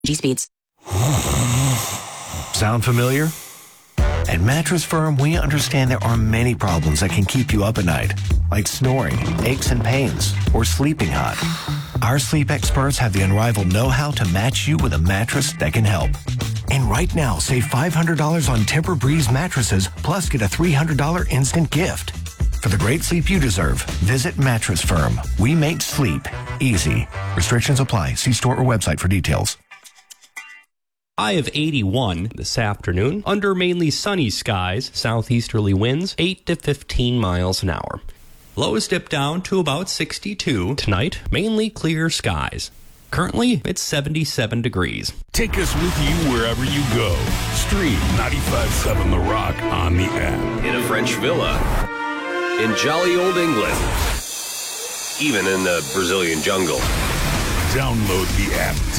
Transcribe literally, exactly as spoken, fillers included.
G-Speeds. Sound familiar? At Mattress Firm, we understand there are many problems that can keep you up at night, like snoring, aches and pains, or sleeping hot. Our sleep experts have the unrivaled know-how to match you with a mattress that can help. And right now, save five hundred dollars on Tempur-Breeze mattresses, plus get a three hundred dollars instant gift. For the great sleep you deserve, visit Mattress Firm. We make sleep easy. Restrictions apply. See store or website for details. High of eighty-one this afternoon, under mainly sunny skies, southeasterly winds eight to fifteen miles an hour. Lows dip down to about sixty-two. Tonight, mainly clear skies. Currently, it's seventy-seven degrees. Take us with you wherever you go. Stream ninety-five point seven The Rock on the app. In a French villa, in jolly old England, even in the Brazilian jungle. Download the app